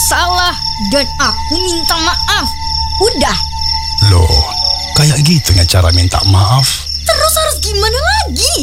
salah dan aku minta maaf. Udah. Loh, kayak gitunya cara minta maaf. Terus harus gimana lagi?